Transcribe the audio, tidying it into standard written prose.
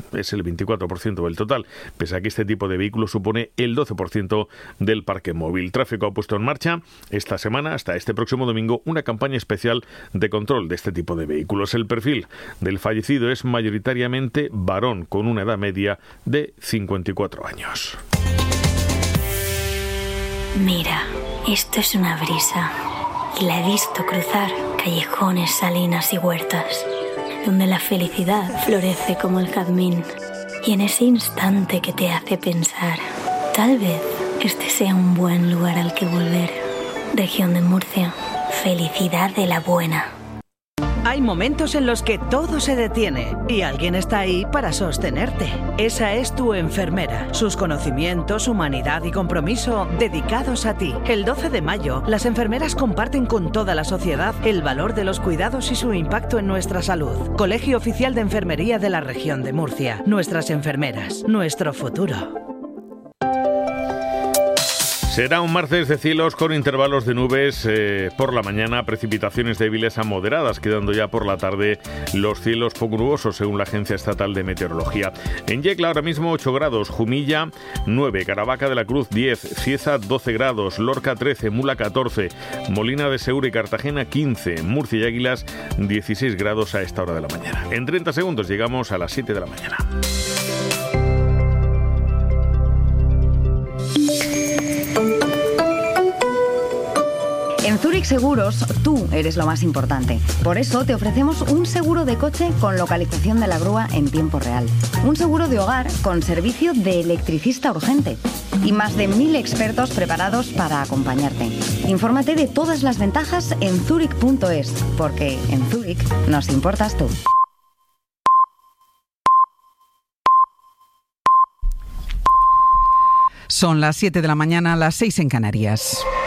es el 24% del total, pese a que este tipo de vehículos supone el 12% del parque móvil. Tráfico ha puesto en marcha esta semana, hasta este próximo domingo, una campaña especial de control de este tipo de vehículos. El perfil del fallecido es mayoritariamente varón, con una edad media de 54 años. Mira, esto es una brisa, y la he visto cruzar callejones, salinas y huertas, donde la felicidad florece como el jazmín. Y en ese instante que te hace pensar, tal vez este sea un buen lugar al que volver. Región de Murcia, felicidad de la buena. Hay momentos en los que todo se detiene y alguien está ahí para sostenerte. Esa es tu enfermera. Sus conocimientos, humanidad y compromiso dedicados a ti. El 12 de mayo, las enfermeras comparten con toda la sociedad el valor de los cuidados y su impacto en nuestra salud. Colegio Oficial de Enfermería de la Región de Murcia. Nuestras enfermeras, nuestro futuro. Será un martes de cielos con intervalos de nubes por la mañana, precipitaciones débiles a moderadas, quedando ya por la tarde los cielos poco nubosos, según la Agencia Estatal de Meteorología. En Yecla ahora mismo 8 grados, Jumilla 9, Caravaca de la Cruz 10, Cieza 12 grados, Lorca 13, Mula 14, Molina de Segura y Cartagena 15, Murcia y Águilas 16 grados a esta hora de la mañana. En 30 segundos llegamos a las 7 de la mañana. En Zurich Seguros, tú eres lo más importante. Por eso te ofrecemos un seguro de coche con localización de la grúa en tiempo real. Un seguro de hogar con servicio de electricista urgente. Y más de 1000 expertos preparados para acompañarte. Infórmate de todas las ventajas en zurich.es, porque en Zurich nos importas tú. Son las 7 de la mañana, las 6 en Canarias.